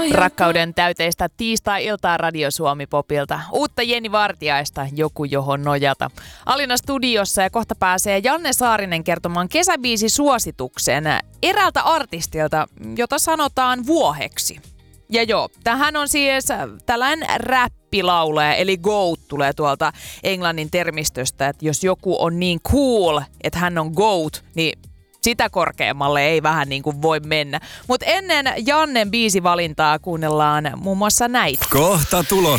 Rakkauden täyteistä tiistai-iltaa Radio Suomi Popilta. Uutta Jenni Vartiaista, Joku johon nojata. Alina studiossa ja kohta pääsee Janne Saarinen kertomaan kesäbiisisuosituksen eräältä artistilta, jota sanotaan vuoheksi. Ja joo, tähän on siis tällainen räppilaulaja, eli GOAT tulee tuolta englannin termistöstä, että jos joku on niin cool, että hän on GOAT, niin sitä korkeammalle ei vähän niin kuin voi mennä. Mutta ennen Jannen biisivalintaa kuunnellaan muun muassa näitä. Kohta tulossa.